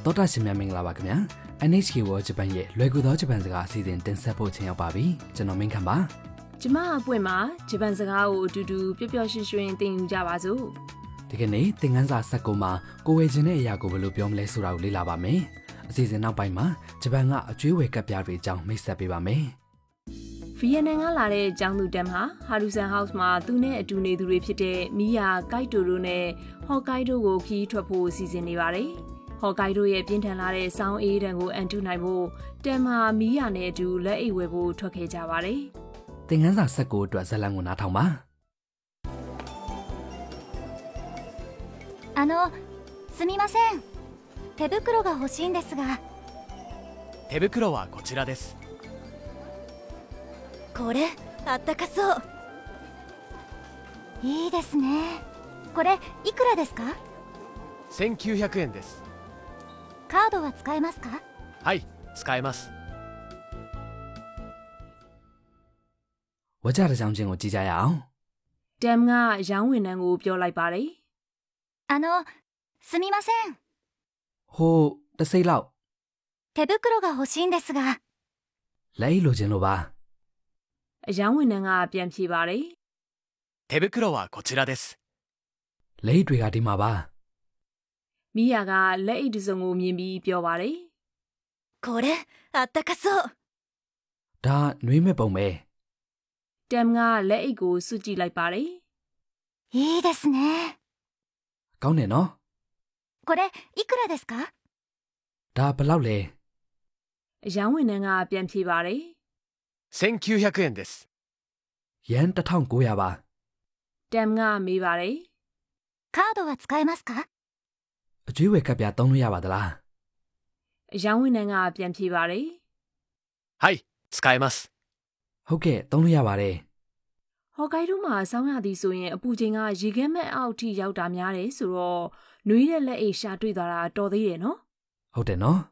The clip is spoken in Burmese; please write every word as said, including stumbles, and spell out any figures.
တောတာရှင်များမင်္ဂလာပါခင်ဗျာ เอ็น เอช เค World Japan ရဲ့လွယ်ကူသောဂျပန်စကားအစီအစဉ်တင်ဆက်ဖို့ချိန်ရောက်ပါပြီကျွန်တော်မင်းခမ်းပါကျမအပွင့်မှာဂျပန်စကားကိုအတူတူပျော်ပျော်ရွှင်ရွှင်သင်ယူကြပါစို့ဒီကနေ့သင်ခန်းစာဆက်ကိုမှာကိုဝယ်ခြင်းတဲ့အရာကိုဘယ်လိုပြောမလဲဆိုတာကိုလေ့လာပါမယ်အစီအစဉ်နောက်ပိုင်းမှာဂျပန်ကအကျွေးဝယ်ကပ်ပြားတွေအကြောင်းမိတ်ဆက်ပေးပါမယ်ဗီယက်နမ်ကလာတဲ့ကျောင်းသူတမ်ဟာဟာရူဆန်ဟောက်စ်မှာသူနဲ့အတူနေသူတွေဖြစ်တဲ့မီယာကိုက်တိုတို့နဲ့ဟော့ကိုက်ဒိုကိုခီးထွက်ဖို့စီစဉ်နေပါတယ်ဟော့ကိုက်ဒိုရဲ့ပြင်းထန်လာတဲ့ဆောင်းအေးဒဏ်ကိုအန်တုနိုင်ဖို့တမ်ဟာမီယာနဲ့အတူလက်အိတ်ဝယ်ဖို့ထွက်ခဲ့ကြပါတယ်သင်ခန်းစာဆက်ကိုအတွက်ဇာတ်လမ်းကိုနားထောင်ပါあの、すみません。手袋が欲しいんですが。 手袋はこちらです。 これ、あったかそう。いいですね。これ、いくらですか？ せんきゅうひゃくえんです。 カードは使えますか？ はい、使えます。 ဝါကြတဲ့ကြောင်းချင်းကိုကြည့်ကြရအောင်တမ်ကရောင်းဝန်ထမ်းကိုပြောလိုက်ပါတယ်あの、すみません。 ဟိုတစိမ့်လောက်手袋が欲しいんですが。 လက်အိတ်လိုချင်လို့ပါအရောင်းဝန်ထမ်းကပြန်ဖြေပါတယ်手袋はこちらです。 လက်အိတ်တွေကဒီမှာပါမီယာကလက်အိတ်တစ်စုံကိုမြင်ပြီးပြောပါတယ်これ、あったかそう。 ဒါနွေးမဲ့ပုံပဲတမ်ကလက်အိတ်ကိုစွတ်ကြည့်လိုက်ပါတယ်いいですね。 ကောင်းတယ်နော်これ、いくらですか？ ဒါဘယ်လောက်လဲအရောင်းဝန်ထမ်းကပြန်ဖြေပါတယ်せんきゅうひゃくえんです。 ယန်တစ်ထောင်ကိုးရာပါတမ်ကမေးပါတယ်カードは使えますか？ အကျွေးဝယ်ကပ်ပြားသုံးလို့ရပါသလားအရောင်းဝန်ထမ်းကပြန်ဖြေပါတယ်はい、使えます。 ဟုတ်ကဲ့သုံးလို့ရပါတယ်ဟော့ကိုက်ဒိုမှာဆောင်းရသည်ဆိုရင်အပူချိန်ကရေခဲမဲ့အောက်ထိရောက်တာများတယ်ဆိုတော့နွေးတဲ့လက်အိတ်ရှာတွေ့သွားတာတော်သေးတယ်နော်ဟုတ်တယ်နော်